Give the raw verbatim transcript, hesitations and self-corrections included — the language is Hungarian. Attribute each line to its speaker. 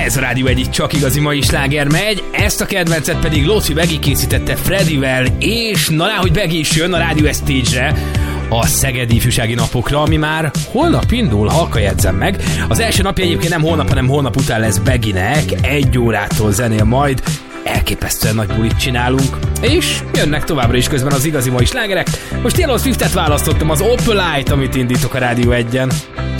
Speaker 1: Ez a Rádió egy csak igazi mai sláger megy, ezt a kedvencet pedig Lóci Begi készítette Fredivel, és na lá, hogy Begi is jön a Rádió egy Stage-re, a Szegedi Ifjúsági Napokra, ami már holnap indul, halka jegyzem meg. Az első napja egyébként nem holnap, hanem holnap után lesz Beginek, egy órától zenél majd, elképesztően nagy bulit csinálunk, és jönnek továbbra is közben az igazi mai slágerek. Most Taylor Swiftet választottam, az Opalite, amit indítok a Rádió egyen.